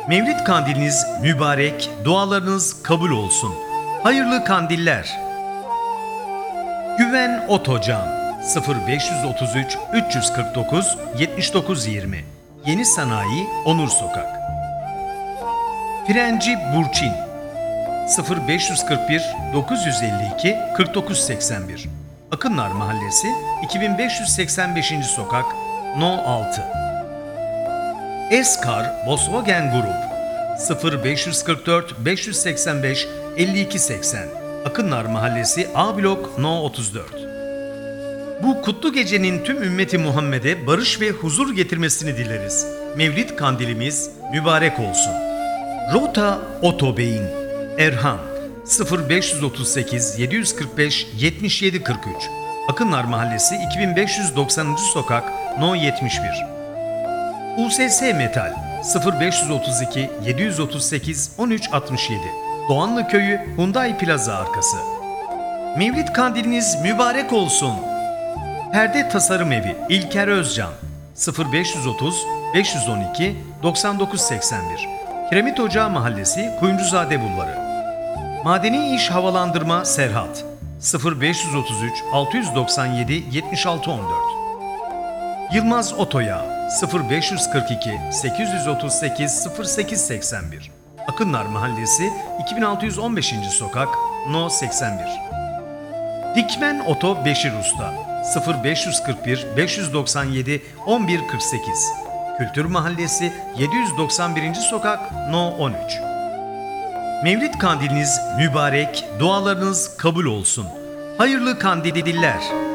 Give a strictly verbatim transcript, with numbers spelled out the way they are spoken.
Mevlid kandiliniz mübarek, dualarınız kabul olsun. Hayırlı kandiller. Güven Otocan sıfır beş otuz üç üç yüz kırk dokuz yetmiş dokuz yirmi Yeni Sanayi Onur Sokak. Frenci Burçin sıfır beş kırk bir dokuz yüz elli iki kırk dokuz seksen bir Akınlar Mahallesi iki bin beş yüz seksen beşinci Sokak No altı. Eskar Volkswagen Grup sıfır beş kırk dört beş seksen beş elli iki seksen Akınlar Mahallesi A Blok No otuz dört. Bu kutlu gecenin tüm ümmeti Muhammed'e barış ve huzur getirmesini dileriz. Mevlid kandilimiz mübarek olsun. Rota Otobeyin Erhan sıfır beş otuz sekiz yedi kırk beş yetmiş yedi kırk üç Akınlar Mahallesi iki bin beş yüz doksanıncı Sokak No yetmiş bir. U S S Metal sıfır beş otuz iki yedi otuz sekiz on üç altmış yedi Doğanlı Köyü Hyundai Plaza arkası. Mevlid kandiliniz mübarek olsun. Perde Tasarım Evi İlker Özcan sıfır beş otuz beş on iki doksan dokuz seksen bir Kiremit Ocağı Mahallesi Kuyumcuzade Bulvarı. Madeni İş Havalandırma Serhat sıfır beş otuz üç altı doksan yedi yetmiş altı on dört. Yılmaz Otoyağı sıfır beş kırk iki sekiz otuz sekiz sıfır sekiz seksen bir Akınlar Mahallesi iki bin altı yüz on beşinci Sokak No seksen bir. Dikmen Oto Beşir Usta sıfır beş kırk bir beş doksan yedi on bir kırk sekiz Kültür Mahallesi yedi yüz doksan birinci Sokak No on üç. Mevlid kandiliniz mübarek, dualarınız kabul olsun. Hayırlı kandililler.